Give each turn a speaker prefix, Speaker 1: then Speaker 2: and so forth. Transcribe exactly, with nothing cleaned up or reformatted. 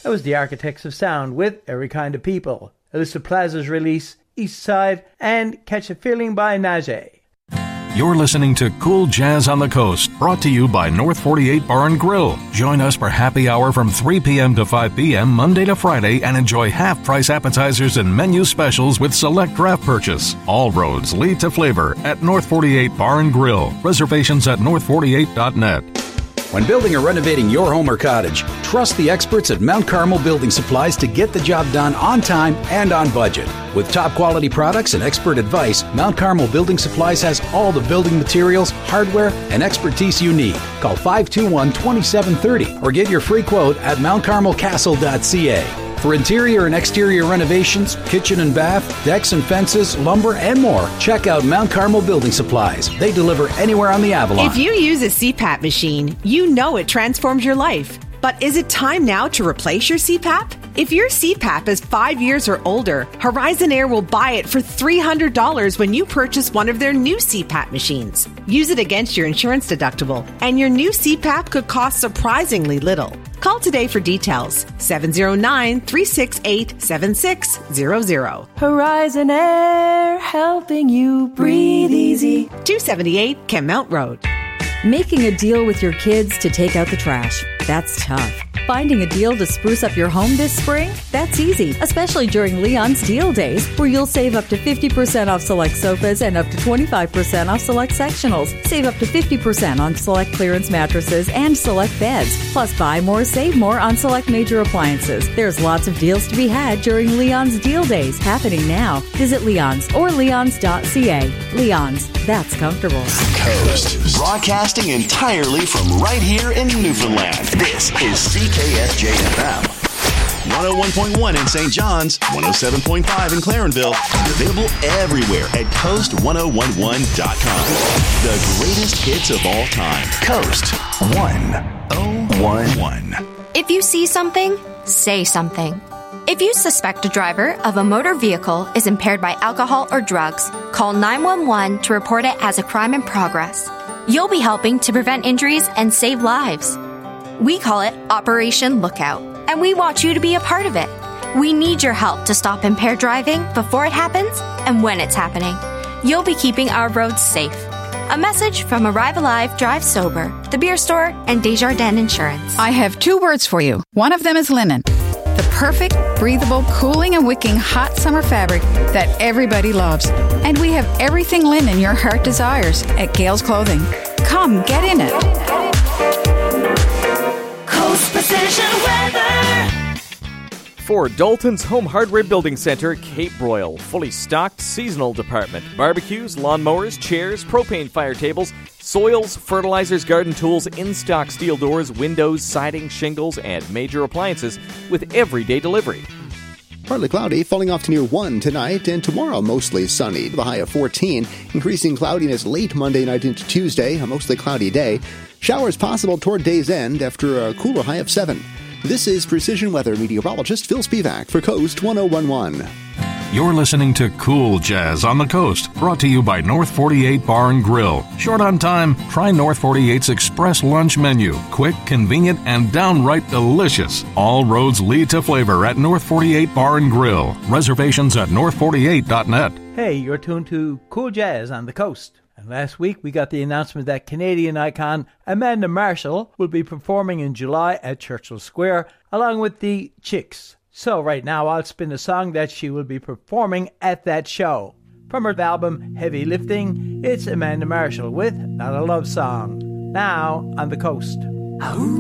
Speaker 1: That was the Architects of Sound with Every Kind of People, Alyssa Plaza's release, East Side, and Catch a Feeling by Najee.
Speaker 2: You're listening to Cool Jazz on the Coast, brought to you by North forty-eight Bar and Grill. Join us for happy hour from three p.m. to five p.m. Monday to Friday and enjoy half-price appetizers and menu specials with select draft purchase. All roads lead to flavor at North forty-eight Bar and Grill. Reservations at north forty-eight dot net.
Speaker 3: When building or renovating your home or cottage, trust the experts at Mount Carmel Building Supplies to get the job done on time and on budget. With top quality products and expert advice, Mount Carmel Building Supplies has all the building materials, hardware, and expertise you need. Call five two one, two seven three zero or get your free quote at mount carmel castle dot c a. For interior and exterior renovations, kitchen and bath, decks and fences, lumber, and more, check out Mount Carmel Building Supplies. They deliver anywhere on the Avalon.
Speaker 4: If you use a C PAP machine, you know it transforms your life. But is it time now to replace your C PAP? If your C PAP is five years or older, Horizon Air will buy it for three hundred dollars when you purchase one of their new C PAP machines. Use it against your insurance deductible, and your new C PAP could cost surprisingly little. Call today for details. seven zero nine, three six eight, seven six zero zero.
Speaker 5: Horizon Air, helping you breathe easy.
Speaker 4: two seventy-eight Kenmount Road.
Speaker 6: Making a deal with your kids to take out the trash. That's tough. Finding a deal to spruce up your home this spring? That's easy, especially during Leon's Deal Days, where you'll save up to fifty percent off select sofas and up to twenty-five percent off select sectionals. Save up to fifty percent on select clearance mattresses and select beds. Plus, buy more, save more on select major appliances. There's lots of deals to be had during Leon's Deal Days, happening now. Visit Leon's or leons dot c a. Leon's, that's comfortable.
Speaker 7: Coast, broadcasting entirely from right here in Newfoundland. This is C K S J F M. one oh one point one in Saint John's, one oh seven point five in Clarenville, and available everywhere at coast ten eleven dot com. The greatest hits of all time. Coast one oh one.
Speaker 8: If you see something, say something. If you suspect a driver of a motor vehicle is impaired by alcohol or drugs, call nine one one to report it as a crime in progress. You'll be helping to prevent injuries and save lives. We call it Operation Lookout, and we want you to be a part of it. We need your help to stop impaired driving before it happens and when it's happening. You'll be keeping our roads safe. A message from Arrive Alive, Drive Sober, The Beer Store, and Desjardins Insurance.
Speaker 9: I have two words for you. One of them is linen. The perfect, breathable, cooling and wicking hot summer fabric that everybody loves. And we have everything linen your heart desires at Gales Clothing. Come, get in it.
Speaker 5: Coast Precision Weather.
Speaker 10: For Dalton's Home Hardware Building Center, Cape Broyle. Fully stocked seasonal department. Barbecues, lawnmowers, chairs, propane fire tables, soils, fertilizers, garden tools, in-stock steel doors, windows, siding, shingles, and major appliances with everyday delivery.
Speaker 11: Partly cloudy, falling off to near one tonight, and tomorrow mostly sunny, with a high of fourteen. Increasing cloudiness late Monday night into Tuesday, a mostly cloudy day. Showers possible toward day's end after a cooler high of seven. This is Precision Weather meteorologist Phil Spivak for Coast ten eleven.
Speaker 2: You're listening to Cool Jazz on the Coast, brought to you by North forty-eight Bar and Grill. Short on time? Try North forty-eight's Express Lunch Menu. Quick, convenient, and downright delicious. All roads lead to flavor at North forty-eight Bar and Grill. Reservations at north forty-eight dot net.
Speaker 1: Hey, you're tuned to Cool Jazz on the Coast. And last week we got the announcement that Canadian icon Amanda Marshall will be performing in July at Churchill Square along with the Chicks. So right now I'll spin a song that she will be performing at that show. From her album Heavy Lifting, it's Amanda Marshall with Not a Love Song. Now on the Coast.